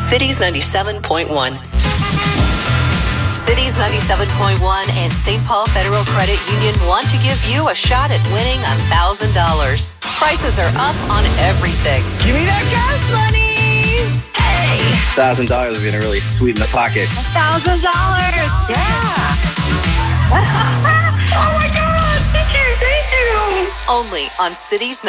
Cities 97.1. Cities 97.1 and St. Paul Federal Credit Union want to give you a shot at winning $1,000. Prices are up on everything. Give me that gas money! Hey! $1,000 is going to really sweeten the pocket. $1,000! Yeah! Oh my God! Thank you! Only on Cities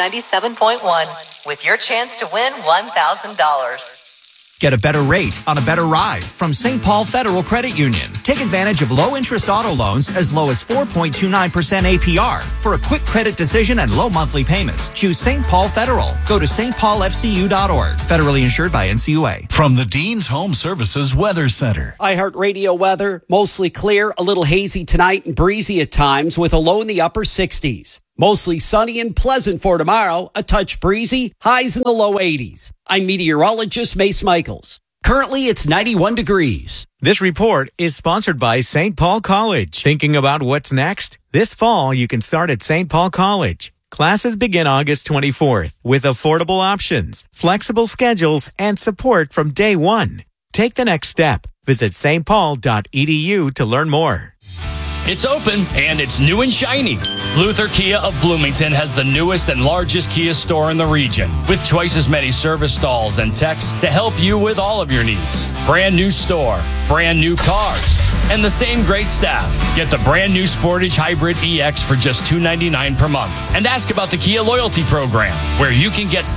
97.1 with your chance to win $1,000. Get a better rate on a better ride from St. Paul Federal Credit Union. Take advantage of low-interest auto loans as low as 4.29% APR. For a quick credit decision and low monthly payments, choose St. Paul Federal. Go to stpaulfcu.org. Federally insured by NCUA. From the Dean's Home Services Weather Center. iHeartRadio weather, mostly clear, a little hazy tonight and breezy at times with a low in the upper 60s. Mostly sunny and pleasant for tomorrow, a touch breezy, highs in the low 80s. I'm meteorologist Mace Michaels. Currently, it's 91 degrees. This report is sponsored by St. Paul College. Thinking about what's next? This fall, you can start at St. Paul College. Classes begin August 24th with affordable options, flexible schedules, and support from day one. Take the next step. Visit stpaul.edu to learn more. It's open, and it's new and shiny. Luther Kia of Bloomington has the newest and largest Kia store in the region, with twice as many service stalls and techs to help you with all of your needs. Brand new store, brand new cars, and the same great staff. Get the brand new Sportage Hybrid EX for just $299 per month. And ask about the Kia Loyalty Program, where you can get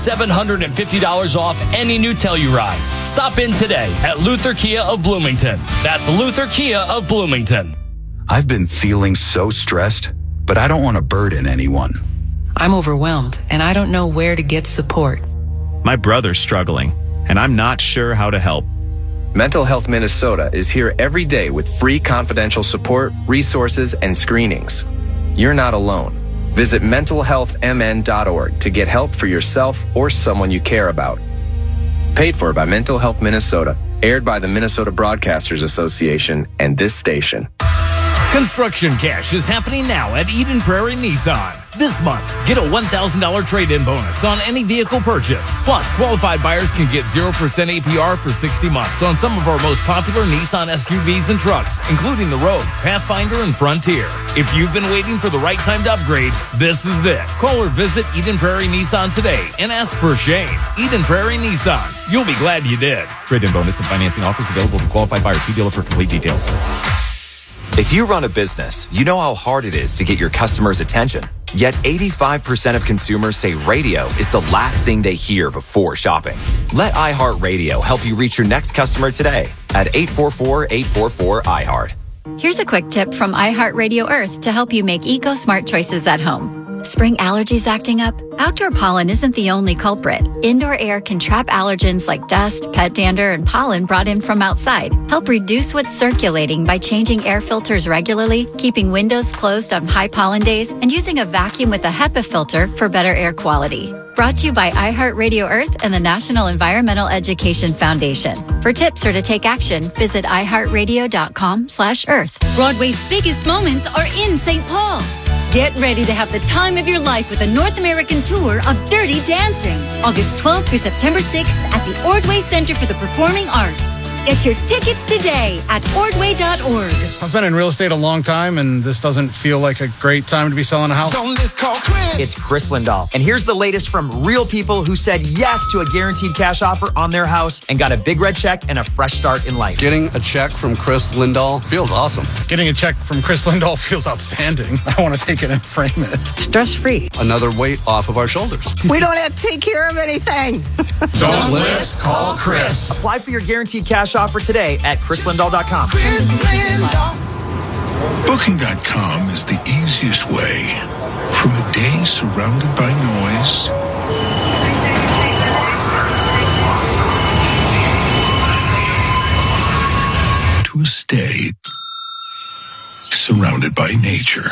$750 off any new Telluride. Stop in today at Luther Kia of Bloomington. That's Luther Kia of Bloomington. I've been feeling so stressed, but I don't want to burden anyone. I'm overwhelmed, and I don't know where to get support. My brother's struggling, and I'm not sure how to help. Mental Health Minnesota is here every day with free confidential support, resources, and screenings. You're not alone. Visit mentalhealthmn.org to get help for yourself or someone you care about. Paid for by Mental Health Minnesota, aired by the Minnesota Broadcasters Association and this station. Construction Cash is happening now at Eden Prairie Nissan. This month, get a $1,000 trade-in bonus on any vehicle purchase. Plus, qualified buyers can get 0% APR for 60 months on some of our most popular Nissan SUVs and trucks, including the Rogue, Pathfinder, and Frontier. If you've been waiting for the right time to upgrade, this is it. Call or visit Eden Prairie Nissan today and ask for Shane. Eden Prairie Nissan. You'll be glad you did. Trade-in bonus and financing offers available to qualified buyers. See dealer for complete details. If you run a business, you know how hard it is to get your customers' attention. Yet 85% of consumers say radio is the last thing they hear before shopping. Let iHeartRadio help you reach your next customer today at 844-844-iHeart. Here's a quick tip from iHeartRadio Earth to help you make eco-smart choices at home. Spring allergies acting up? Outdoor pollen isn't the only culprit. Indoor air can trap allergens like dust, pet dander, and pollen brought in from outside. Help reduce what's circulating by changing air filters regularly, keeping windows closed on high pollen days, and using a vacuum with a HEPA filter for better air quality. Brought to you by iHeartRadio Earth and the National Environmental Education Foundation. For tips or to take action, visit iHeartRadio.com/earth. Broadway's biggest moments are in St. Paul. Get ready to have the time of your life with a North American tour of Dirty Dancing, August 12th through September 6th at the Ordway Center for the Performing Arts. Get your tickets today at ordway.org. I've been in real estate a long time, and this doesn't feel like a great time to be selling a house. It's Chris Lindahl. And here's the latest from real people who said yes to a guaranteed cash offer on their house and got a big red check and a fresh start in life. Getting a check from Chris Lindahl feels awesome. Getting a check from Chris Lindahl feels outstanding. I want to take it and frame it. Stress-free. Another weight off of our shoulders. We don't have to take care of anything. Don't list, call Chris. Apply for your guaranteed cash offer today at chrislindahl.com. Booking.com is the easiest way from a day surrounded by noise to a stay surrounded by nature.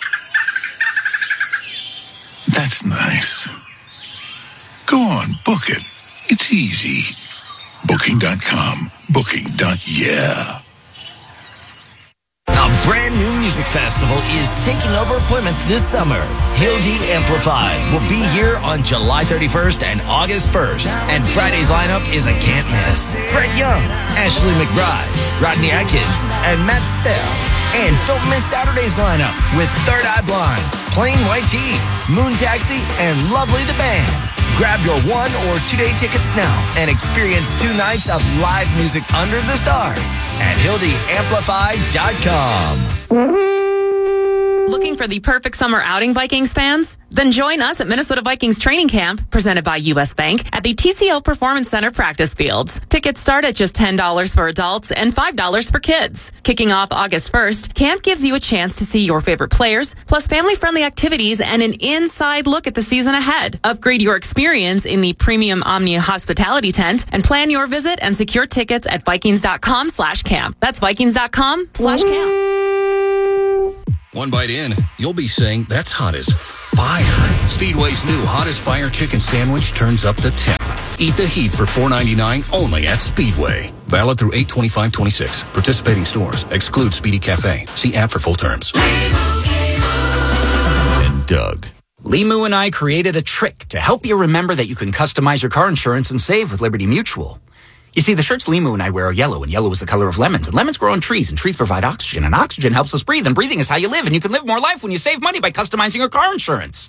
That's nice. Go on, book it. It's easy. Booking.com. Booking.yeah. A brand new music festival is taking over Plymouth this summer. Hildy Amplified will be here on July 31st and August 1st. And Friday's lineup is a can't miss. Brett Young, Ashley McBride, Rodney Atkins, and Matt Stell. And don't miss Saturday's lineup with Third Eye Blind, Plain White Tees, Moon Taxi, and Lovely the Band. Grab your 1 or 2 day tickets now and experience 2 nights of live music under the stars at HildyAmplified.com. Looking for the perfect summer outing, Vikings fans? Then join us at Minnesota Vikings Training Camp, presented by U.S. Bank, at the TCO Performance Center practice fields. Tickets start at just $10 for adults and $5 for kids. Kicking off August 1st, camp gives you a chance to see your favorite players, plus family-friendly activities and an inside look at the season ahead. Upgrade your experience in the premium Omni Hospitality Tent and plan your visit and secure tickets at Vikings.com/camp. That's Vikings.com/camp. One bite in, you'll be saying, that's hot as fire. Speedway's new Hottest Fire Chicken Sandwich turns up the temp. Eat the heat for $4.99 only at Speedway. Valid through 8/25/26. Participating stores. Exclude Speedy Cafe. See app for full terms. And Doug. Limu and I created a trick to help you remember that you can customize your car insurance and save with Liberty Mutual. You see, the shirts Limu and I wear are yellow, and yellow is the color of lemons. And lemons grow on trees, and trees provide oxygen. And oxygen helps us breathe, and breathing is how you live. And you can live more life when you save money by customizing your car insurance.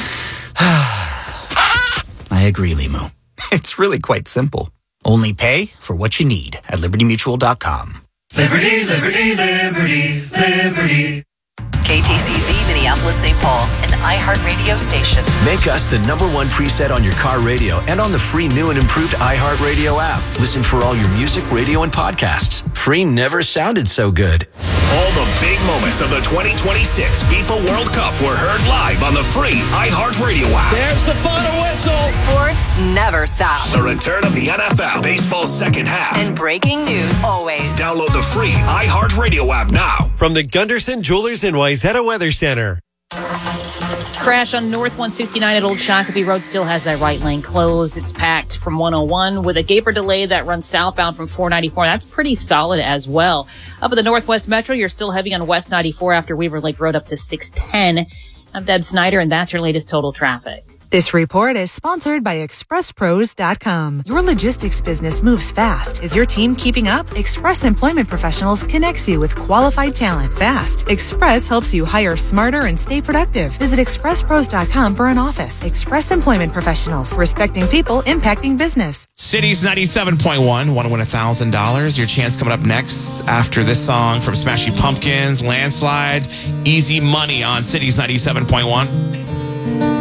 I agree, Limu. It's really quite simple. Only pay for what you need at LibertyMutual.com. Liberty, liberty, liberty, liberty. KTCZ Minneapolis, St. Paul, an iHeartRadio station. Make us the #1 preset on your car radio and on the free new and improved iHeartRadio app. Listen for all your music, radio, and podcasts. Free never sounded so good. All the big moments of the 2026 FIFA World Cup were heard live on the free iHeartRadio app. There's the final whistle. Sports never stop. The return of the NFL, baseball's second half. And breaking news always. Download the free iHeartRadio app now. From the Gunderson Jewelers in Wayzata Weather Center. Crash on North 169 at Old Shakopee Road still has that right lane closed. It's packed from 101 with a Gaper delay that runs southbound from 494. That's pretty solid as well. Up at the Northwest Metro, you're still heavy on West 94 after Weaver Lake Road up to 610. I'm Deb Snyder, and that's your latest total traffic. This report is sponsored by ExpressPros.com. Your logistics business moves fast. Is your team keeping up? Express Employment Professionals connects you with qualified talent fast. Express helps you hire smarter and stay productive. Visit ExpressPros.com for an office. Express Employment Professionals, respecting people, impacting business. Cities 97.1, want to win $1,000. Your chance coming up next after this song from Smashing Pumpkins, Landslide, Easy Money on Cities 97.1.